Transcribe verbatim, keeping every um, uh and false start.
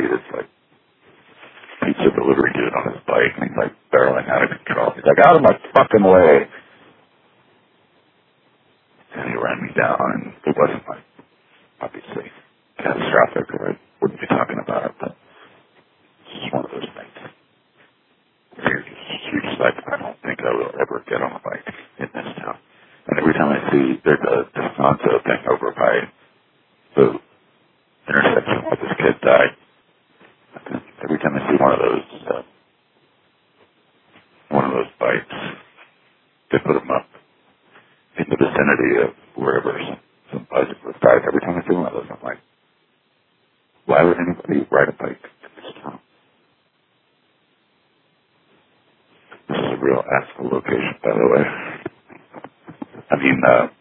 see this like pizza delivery dude on his bike, and he's like barreling out of control. He's like, out of my fucking way. And he ran me down, and it wasn't like, obviously, catastrophic, or I wouldn't be talking about it, but it's just one of those things. You're just, you're just like, I don't think I will ever get on a bike in this town. And every time I see, there's a Descanso thing over by the intersection where this kid died. Every time I see one of those, uh, one of those bikes, they put them up in the vicinity of wherever some, some bicyclist died. Every time I see one of those, I'm like, why would anybody ride a bike in this town? This is a real asshole location, by the way. I mean, uh,